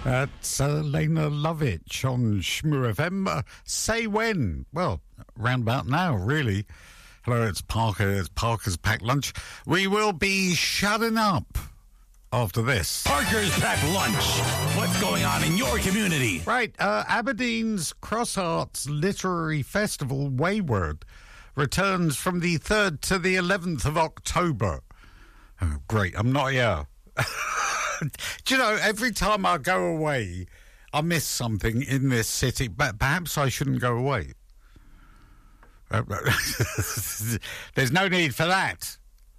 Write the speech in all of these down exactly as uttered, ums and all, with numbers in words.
That's uh, Lena Lovitch on Shmoo F M. Uh, say when? Well, round about now, really. Hello, it's Parker. It's Parker's Packed Lunch. We will be shutting up after this. Parker's Packed Lunch. What's going on in your community? Right, uh, Aberdeen's Cross Arts Literary Festival, Wayward, returns from the third to the eleventh of October. Oh, great, I'm not here. Do you know, every time I go away, I miss something in this city, but perhaps I shouldn't go away. Uh, there's no need for that.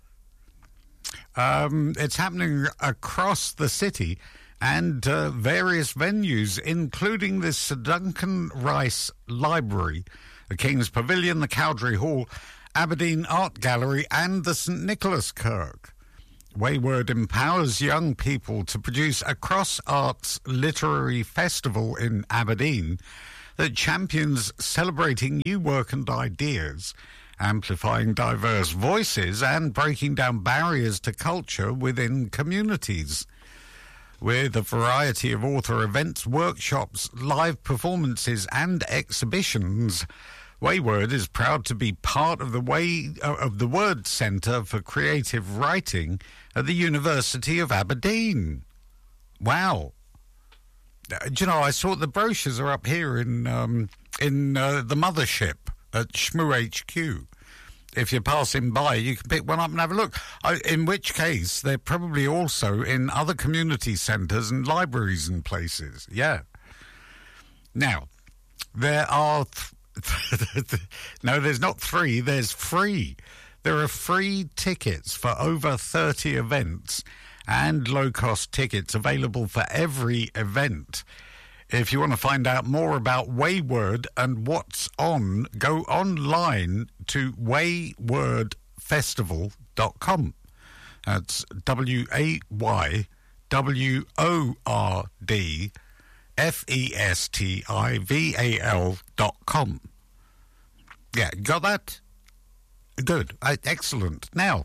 Um, it's happening across the city and uh, various venues, including the Sir Duncan Rice Library, the King's Pavilion, the Cowdray Hall, Aberdeen Art Gallery, and the St Nicholas Kirk. Wayward empowers young people to produce a cross-arts literary festival in Aberdeen that champions celebrating new work and ideas, amplifying diverse voices and breaking down barriers to culture within communities. With a variety of author events, workshops, live performances and exhibitions, Wayward is proud to be part of the way uh, of the Word Centre for Creative Writing at the University of Aberdeen. Wow. Uh, do you know, I saw the brochures are up here in um, in uh, the mothership at Shmoo H Q. If you're passing by, you can pick one up and have a look. Uh, in which case, they're probably also in other community centres and libraries and places. Yeah. Now, there are... Th- no, there's not three, there's free. There are free tickets for over thirty events and low-cost tickets available for every event. If you want to find out more about Wayward and what's on, go online to wayward festival dot com. That's W A Y W O R D F E S T I V A L dot com. Yeah, got that? Good. Uh, excellent. Now,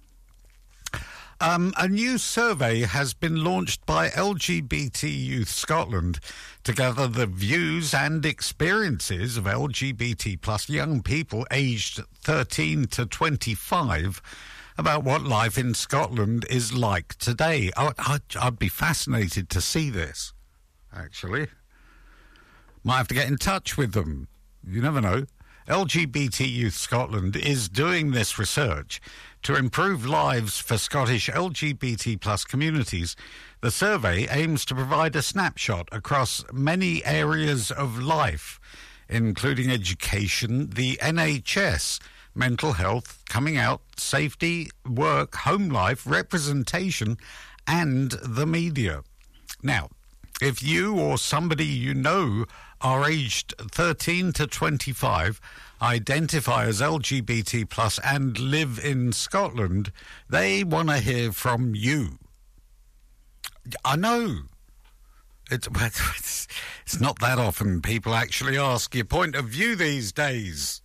um, a new survey has been launched by L G B T Youth Scotland to gather the views and experiences of L G B T plus young people aged thirteen to twenty-five about what life in Scotland is like today. I, I'd, I'd be fascinated to see this. Actually, might have to get in touch with them. You never know. L G B T Youth Scotland is doing this research to improve lives for Scottish L G B T plus communities. The survey aims to provide a snapshot across many areas of life, including education, the N H S, mental health, coming out, safety, work, home life, representation, and the media. Now, if you or somebody you know are aged thirteen to twenty-five, identify as L G B T plus and live in Scotland, they want to hear from you. I know. It's, it's not that often people actually ask your point of view these days.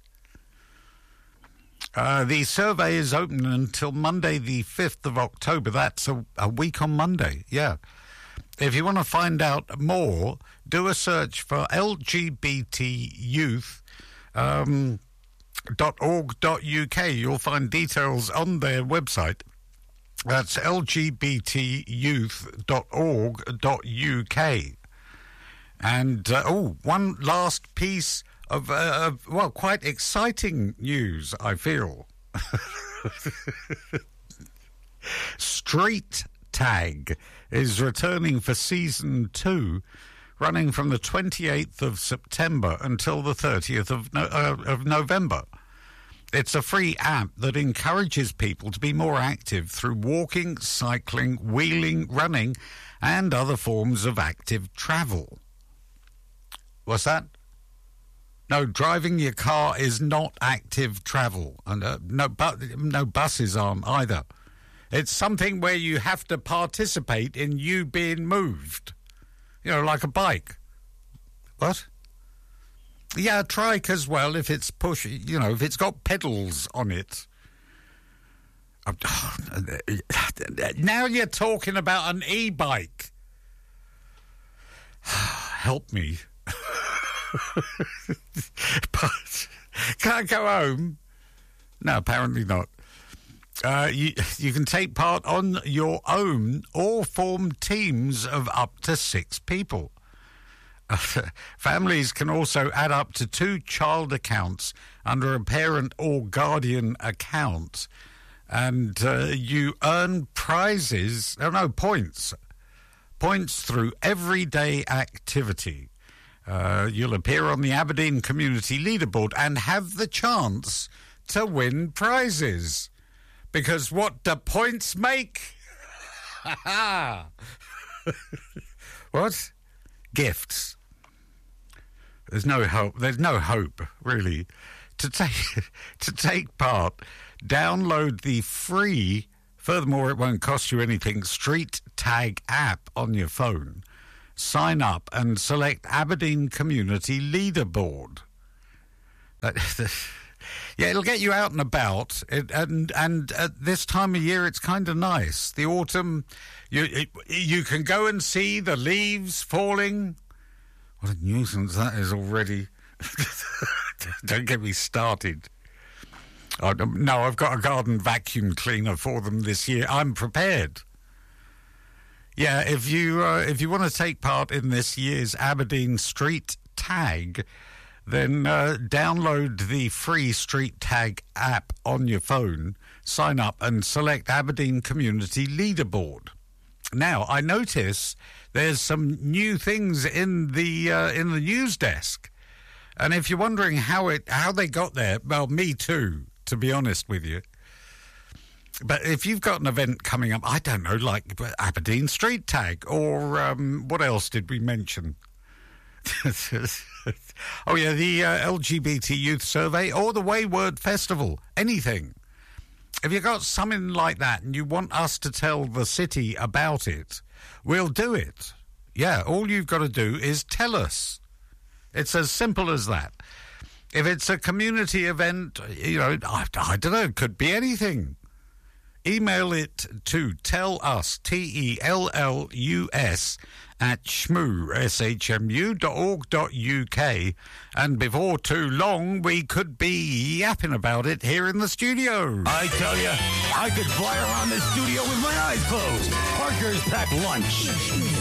Uh, the survey is open until Monday the fifth of October. That's a, a week on Monday, yeah. If you want to find out more, do a search for L G B T youth dot org dot U K. You'll find details on their website. That's L G B T youth dot org dot U K. And, uh, oh, one last piece of, uh, of, well, quite exciting news, I feel. Street Tag is returning for season two, running from the twenty-eighth of September until the thirtieth of, no- uh, of November. It's a free app that encourages people to be more active through walking, cycling, wheeling, running, and other forms of active travel. What's that? No, driving your car is not active travel, and uh, no, bu- no buses aren't either. It's something where you have to participate in you being moved. You know, like a bike. What? Yeah, a trike as well, if it's push, you know, if it's got pedals on it. Now you're talking about an e-bike. help me. But can I go home? No, apparently not. Uh, you, you can take part on your own or form teams of up to six people. Uh, families can also add up to two child accounts under a parent or guardian account. And uh, you earn prizes, oh no, points. Points through everyday activity. Uh, you'll appear on the Aberdeen Community Leaderboard and have the chance to win prizes. Because what do points make? What? Gifts. There's no hope. There's no hope, really. To take to take part, download the free, furthermore it won't cost you anything, Street Tag app on your phone. Sign up and select Aberdeen Community Leaderboard. That, yeah, it'll get you out and about, it, and and at this time of year, it's kind of nice. The autumn, you it, you can go and see the leaves falling. What a nuisance that is already. Don't get me started. Oh, no, I've got a garden vacuum cleaner for them this year. I'm prepared. Yeah, if you uh, if you want to take part in this year's Aberdeen Street Tag, then uh, download the free Street Tag app on your phone, sign up and select Aberdeen Community Leaderboard. Now, I notice there's some new things in the uh, in the news desk. And if you're wondering how it how they got there, well, me too, to be honest with you. But if you've got an event coming up, I don't know, like Aberdeen Street Tag, or um, what else did we mention? Oh, yeah, the uh, L G B T Youth Survey, or the Wayward Festival, anything. If you've got something like that and you want us to tell the city about it, we'll do it. Yeah, all you've got to do is tell us. It's as simple as that. If it's a community event, you know, I, I don't know, it could be anything. Email it to tell us, T E L L U S, at shmoo, S H M U dot org dot U K. And before too long, we could be yapping about it here in the studio. I tell you, I could fly around this studio with my eyes closed. Parker's packed lunch.